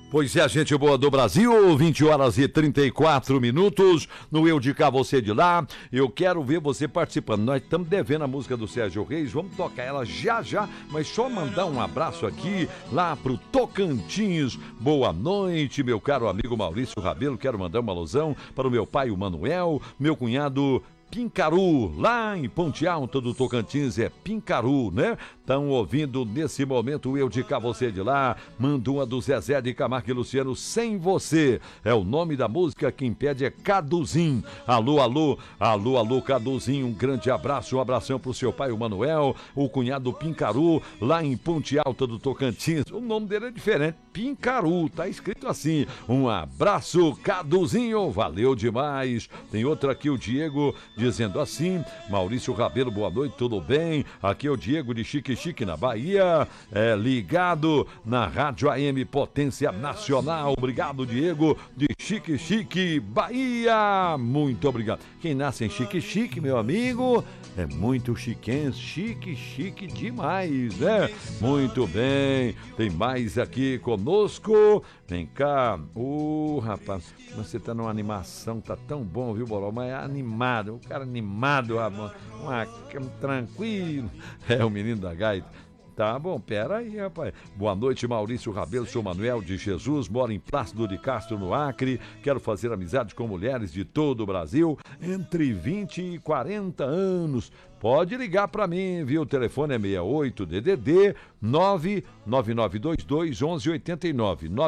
Pois é, gente boa do Brasil, 20 horas e 34 minutos, no Eu de Cá, Você de Lá. Eu quero ver você participando. Nós estamos devendo a música do Sérgio Reis, vamos tocar ela já já, mas só mandar um abraço aqui, lá pro Tocantins. Boa noite, meu caro amigo Maurício Rabelo, quero mandar uma alusão para o meu pai, o Manuel, meu cunhado Pincaru, lá em Ponte Alta do Tocantins, é Pincaru, né? Estão ouvindo nesse momento o Eu de Cá, Você de Lá. Manda uma do Zezé de Camargo e Luciano, Sem Você. É o nome da música, quem pede é Caduzinho. Alô, alô, alô, alô, Caduzinho, um grande abraço, um abração pro seu pai, o Manuel, o cunhado Pincaru, lá em Ponte Alta do Tocantins. O nome dele é diferente, Pincaru, tá escrito assim. Um abraço, Caduzinho, valeu demais. Tem outra aqui, o Diego, dizendo assim: Maurício Rabelo, boa noite, tudo bem? Aqui é o Diego de Chique, na Bahia, ligado na Rádio AM Potência Nacional. Obrigado, Diego de Chique, Bahia. Muito obrigado. Quem nasce em Chique, meu amigo, é muito chiquense, chique demais, né? Muito bem. Tem mais aqui conosco. Vem cá. Rapaz, você tá numa animação, tá tão bom, viu, Boró? Mas é animado, o cara animado, rapaz. Tranquilo. É o menino da gaita. Tá bom, pera aí, rapaz. Boa noite, Maurício Rabelo, sou Manuel de Jesus, moro em Plácido de Castro, no Acre. Quero fazer amizade com mulheres de todo o Brasil, entre 20 e 40 anos. Pode ligar pra mim, viu? O telefone é 68 DDD 99922 1189.